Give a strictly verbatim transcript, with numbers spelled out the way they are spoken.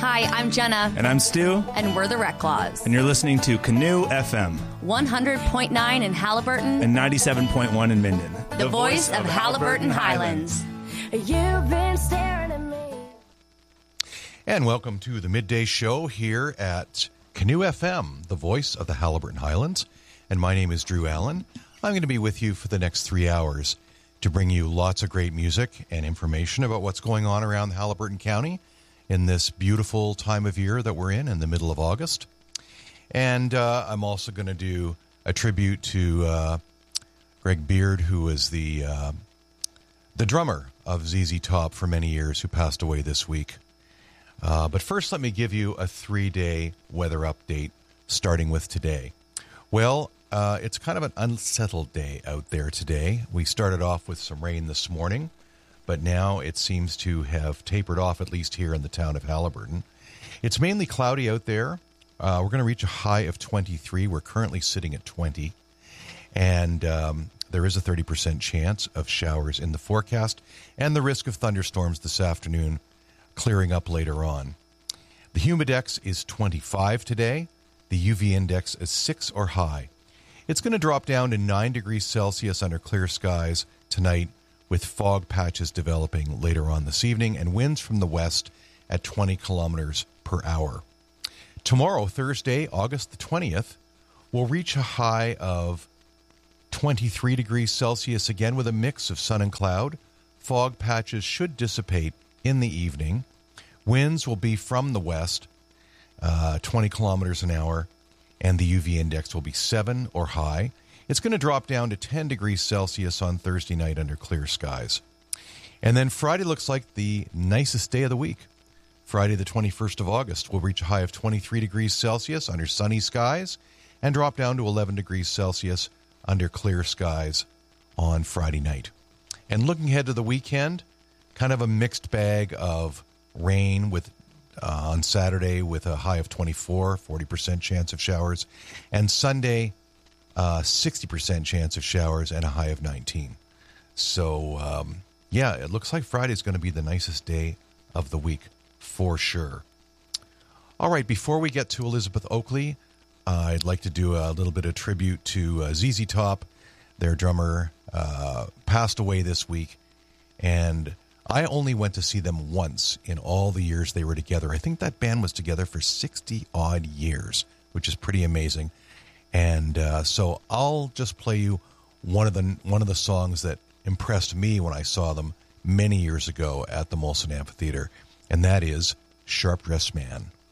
Hi, I'm Jenna. And I'm Stu. And we're the Rec Claws. And you're listening to Canoe F M. one hundred point nine in Haliburton. And ninety-seven point one in Minden. The, the voice, voice of, of Haliburton, Haliburton Highlands. Highlands. You've been staring at me. And welcome to the Midday Show here at Canoe F M, the voice of the Haliburton Highlands. And my name is Drew Allen. I'm going to be with you for the next three hours to bring you lots of great music and information about what's going on around Haliburton County in this beautiful time of year that we're in, in the middle of August. And uh, I'm also going to do a tribute to uh, Greg Beard, who was the uh, the drummer of Z Z Top for many years, who passed away this week. Uh, but first, let me give you a three-day weather update, starting with today. Well, uh, it's kind of an unsettled day out there today. We started off with some rain this morning, but now it seems to have tapered off, at least here in the town of Haliburton. It's mainly cloudy out there. Uh, we're going to reach a high of twenty-three. We're currently sitting at twenty. And um, there is a thirty percent chance of showers in the forecast and the risk of thunderstorms this afternoon clearing up later on. The humidex is twenty-five today. The U V index is six or high. It's going to drop down to nine degrees Celsius under clear skies tonight, with fog patches developing later on this evening and winds from the west at twenty kilometers per hour. Tomorrow, Thursday, August the twentieth, will reach a high of twenty-three degrees Celsius again with a mix of sun and cloud. Fog patches should dissipate in the evening. Winds will be from the west, uh, twenty kilometers an hour, and the U V index will be seven or high. It's going to drop down to ten degrees Celsius on Thursday night under clear skies. And then Friday looks like the nicest day of the week. Friday the twenty-first of August will reach a high of twenty-three degrees Celsius under sunny skies and drop down to eleven degrees Celsius under clear skies on Friday night. And looking ahead to the weekend, kind of a mixed bag of rain with uh, on Saturday with a high of twenty-four, forty percent chance of showers, and Sunday Uh, sixty percent chance of showers and a high of nineteen. So, um, yeah, it looks like Friday is going to be the nicest day of the week for sure. All right, before we get to Elizabeth Oakley, uh, I'd like to do a little bit of tribute to uh, Z Z Top. Their drummer uh, passed away this week, and I only went to see them once in all the years they were together. I think that band was together for sixty-odd years, which is pretty amazing. And uh, so I'll just play you one of the one of the songs that impressed me when I saw them many years ago at the Molson Amphitheater, and that is Sharp Dressed Man.